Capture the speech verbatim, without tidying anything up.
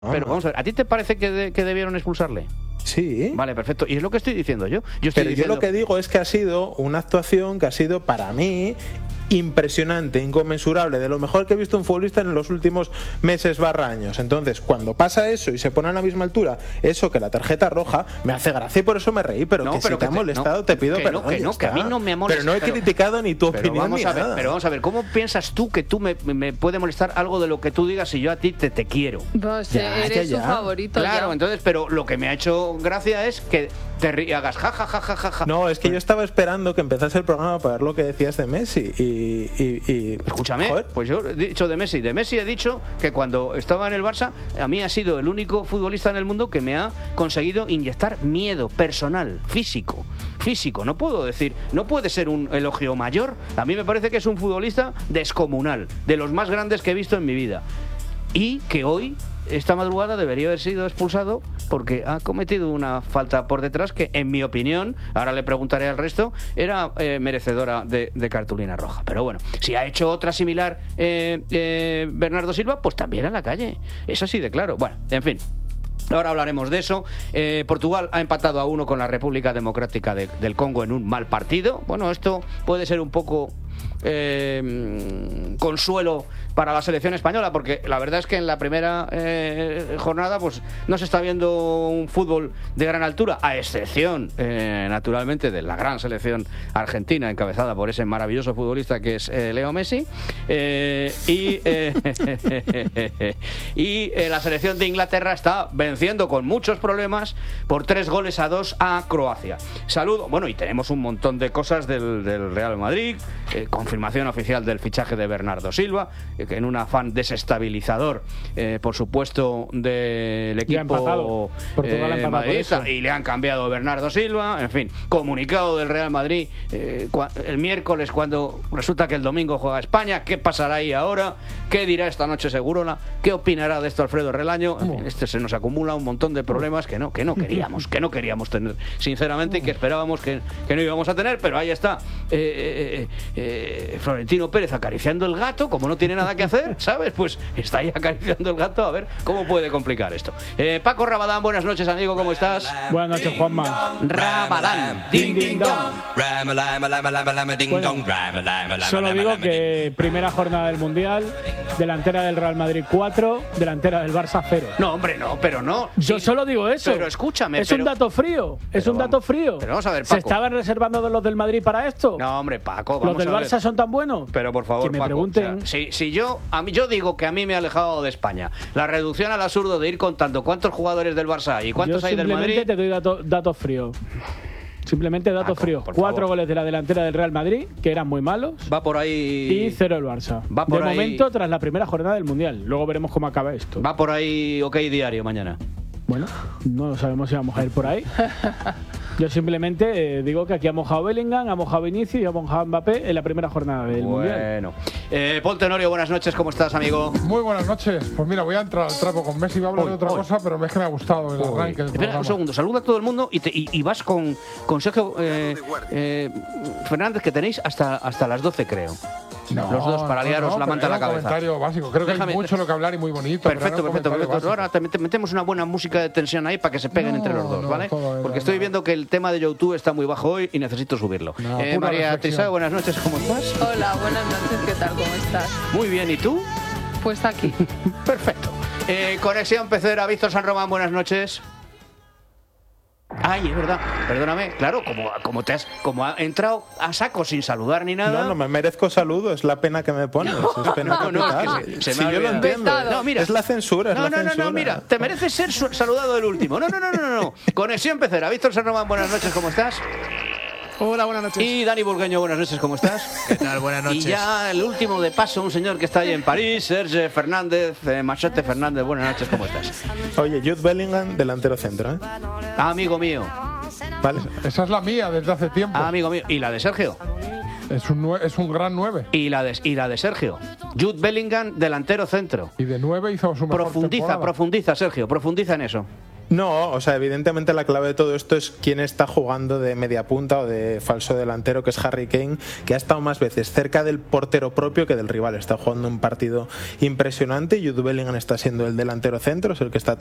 Pero vamos a ver, ¿a ti te parece que, de, que debieron expulsarle? Sí. Vale, perfecto. Y es lo que estoy diciendo yo. yo estoy Pero diciendo... yo lo que digo es que ha sido una actuación que ha sido para mí impresionante, inconmensurable, de lo mejor que he visto un futbolista en los últimos meses barra años. Entonces, cuando pasa eso y se pone a la misma altura, eso que la tarjeta roja, me hace gracia y por eso me reí, pero no, que pero si te que ha molestado no, te pido que perdón. No, que no, que a mí no me molesta. Pero no he pero, criticado ni tu pero opinión vamos ni a ver, nada. Pero vamos a ver, ¿cómo piensas tú que tú me, me puede molestar algo de lo que tú digas si yo a ti te, te quiero? Pues ya, eres ya, ya. su favorito. Claro, ya. entonces, pero lo que me ha hecho gracia es que te ri- hagas ja, ja, ja, ja, ja, ja. No, es que yo estaba esperando que empezase el programa para ver lo que decías de Messi y... y, y Escúchame, joder. Pues yo he dicho de Messi. De Messi he dicho que cuando estaba en el Barça, a mí ha sido el único futbolista en el mundo que me ha conseguido inyectar miedo personal, físico. Físico, no puedo decir, no puede ser un elogio mayor. A mí me parece que es un futbolista descomunal, de los más grandes que he visto en mi vida. Y que hoy, esta madrugada, debería haber sido expulsado porque ha cometido una falta por detrás que, en mi opinión, ahora le preguntaré al resto, era eh, merecedora de, de cartulina roja. Pero bueno, si ha hecho otra similar eh, eh, Bernardo Silva, pues también a la calle. Es así de claro. Bueno, en fin. Ahora hablaremos de eso. Eh, Portugal ha empatado a uno con la República Democrática de, del Congo en un mal partido. Bueno, esto puede ser un poco eh, consuelo para la selección española, porque la verdad es que en la primera eh, jornada pues no se está viendo un fútbol de gran altura, a excepción eh, naturalmente de la gran selección argentina encabezada por ese maravilloso futbolista que es eh, Leo Messi, eh, y eh, y eh, la selección de Inglaterra está venciendo con muchos problemas por tres goles a dos a Croacia. Saludo, bueno, y tenemos un montón de cosas del, del Real Madrid, eh, confirmación oficial del fichaje de Bernardo Silva, que en un afán desestabilizador, eh, por supuesto, del equipo eh, madridista, y le han cambiado a Bernardo Silva, en fin, comunicado del Real Madrid eh, el miércoles cuando resulta que el domingo juega España. ¿Qué pasará ahí ahora? ¿Qué dirá esta noche Segurola? ¿Qué opinará de esto Alfredo Relaño? En fin, este se nos acumula un montón de problemas que no, que no queríamos, que no queríamos tener, sinceramente, y que esperábamos que, que no íbamos a tener, pero ahí está eh, eh, eh, Florentino Pérez acariciando el gato, como no tiene nada que hacer, ¿sabes? Pues está ahí acariciando el gato, a ver cómo puede complicar esto. Eh, Paco Rabadán, buenas noches, amigo, ¿cómo estás? Buenas noches, Juanma. Rabadán, ding, ding, dong. Bueno, solo digo que primera jornada del Mundial, delantera del Real Madrid cuatro, delantera del Barça cero. No, hombre, no, pero no. Yo sí, solo digo eso. Pero escúchame. Es pero, un dato frío, es un dato frío. Pero vamos a ver, Paco. ¿Se estaban reservando los del Madrid para esto? No, hombre, Paco, vamos ¿Los del a ver. Barça son tan buenos? Pero por favor, que me Paco, pregunten. O sea, si, si yo, a mí, yo digo que a mí me ha alejado de España la reducción al absurdo de ir contando cuántos jugadores del Barça hay y cuántos yo hay del Madrid. Simplemente te doy datos dato fríos. Simplemente datos Paco, fríos. Cuatro favor. goles de la delantera del Real Madrid, que eran muy malos. Va por ahí. Y cero el Barça. Va por de ahí... momento, tras la primera jornada del Mundial. Luego veremos cómo acaba esto. Va por ahí OK Diario mañana. Bueno, no sabemos si vamos a ir por ahí. Yo simplemente eh, digo que aquí ha mojado Bellingham, ha mojado Vinicius y ha mojado Mbappé en la primera jornada del bueno. Mundial. Bueno. Eh, Paul Tenorio, buenas noches, ¿cómo estás, amigo? Muy buenas noches. Pues mira, voy a entrar al trapo con Messi. Voy a hablar Hoy, de otra hoy. cosa, pero es que me ha gustado el Uy. arranque del Espera programa. un segundo, saluda a todo el mundo y, te, y, y vas con, con Sergio eh, eh, Fernández, que tenéis hasta, hasta las doce, creo. No, los dos para no, liaros no, la manta a pero la era un cabeza. comentario básico. Creo que Déjame- hay mucho lo que hablar y muy bonito. pero Perfecto, era un perfecto, comentario perfecto. básico. Ahora te mete- metemos una buena música de tensión ahí para que se peguen No, entre los dos, no, ¿vale? todo era Porque estoy nada. viendo que el tema de YouTube está muy bajo hoy y necesito subirlo. No, eh, pura María reflexión. Trisá, buenas noches, ¿cómo estás? Hola, buenas noches, ¿qué tal? ¿Cómo estás? Muy bien, ¿y tú? Pues aquí. Perfecto. Eh, Conexión Pecera, Víctor San Román, buenas noches. Ay, es verdad, perdóname, claro, como, como te has, como ha entrado a saco sin saludar ni nada. No, no me merezco saludo, es la pena que me pones. Es pena No, no, capital. es que se- se Si me ha yo lo olvidado. entiendo. Vetado. No, mira. Es la censura, es No, la no, no, censura. no, mira, te mereces ser su- saludado del último. No, no, no, no, no, no. Conexión Pecera, Víctor San Román, buenas noches, ¿cómo estás? Hola, buenas noches. Y Dani Burgueño, buenas noches, ¿cómo estás? ¿Qué tal? Buenas noches. Y ya el último de paso, un señor que está ahí en París, Serge Fernández, eh, Machete Fernández, buenas noches, ¿cómo estás? Oye, Jude Bellingham, delantero centro, ¿eh? Amigo mío, Vale. Esa es la mía desde hace tiempo. amigo mío. ¿Y la de Sergio? Es un, nue- es un gran nueve. Y la de, y la de Sergio. Jude Bellingham, delantero centro. Y de nueve hizo su mejor Profundiza, temporada. profundiza, Sergio, profundiza en eso. No, o sea, evidentemente la clave de todo esto es quién está jugando de media punta o de falso delantero, que es Harry Kane, que ha estado más veces cerca del portero propio que del rival. Está jugando un partido impresionante y Jude Bellingham está siendo el delantero centro, es el que está